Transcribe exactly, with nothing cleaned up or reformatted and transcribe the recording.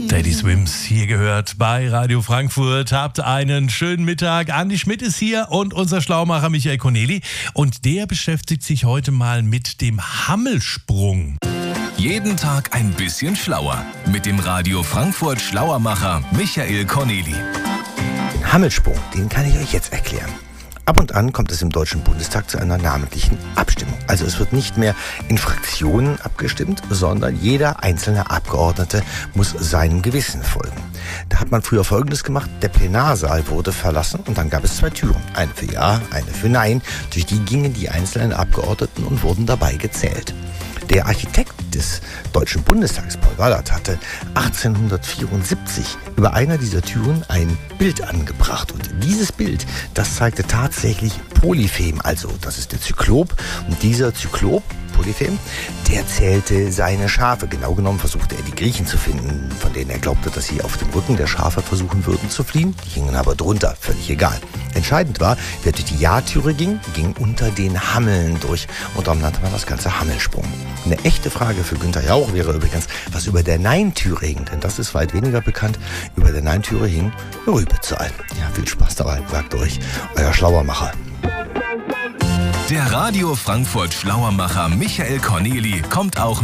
Steady Swims hier gehört bei Radio Frankfurt. Habt einen schönen Mittag. Andi Schmidt ist hier und unser Schlaumacher Michael Corneli. Und der beschäftigt sich heute mal mit dem Hammelsprung. Jeden Tag ein bisschen schlauer. Mit dem Radio Frankfurt Schlauermacher Michael Corneli. Den Hammelsprung, den kann ich euch jetzt erklären. Ab und an kommt es im Deutschen Bundestag zu einer namentlichen Abstimmung. Also es wird nicht mehr in Fraktionen abgestimmt, sondern jeder einzelne Abgeordnete muss seinem Gewissen folgen. Da hat man früher Folgendes gemacht: Der Plenarsaal wurde verlassen und dann gab es zwei Türen. Eine für Ja, eine für Nein. Durch die gingen die einzelnen Abgeordneten und wurden dabei gezählt. Der Architekt des Deutschen Bundestags, Paul Wallert, hatte achtzehnhundertvierundsiebzig über einer dieser Türen ein Bild angebracht. Und dieses Bild, das zeigte tatsächlich Polyphem, also das ist der Zyklop. Und dieser Zyklop, Polyphem, der zählte seine Schafe. Genau genommen versuchte er, die Griechen zu finden, von denen er glaubte, dass sie auf dem Rücken der Schafe versuchen würden zu fliehen. Die hingen aber drunter, völlig egal. Entscheidend war, wer durch die Ja-Türe ging, ging unter den Hammeln durch. Und darum nannte man das Ganze Hammelsprung. Eine echte Frage für Günther Jauch wäre übrigens, was über der Nein-Türe hing. Denn das ist weit weniger bekannt. Über der Nein-Türe hing Rübezahl. Ja, viel Spaß dabei, sagt euch euer Schlauermacher. Der Radio Frankfurt Schlauermacher Michael Corneli kommt auch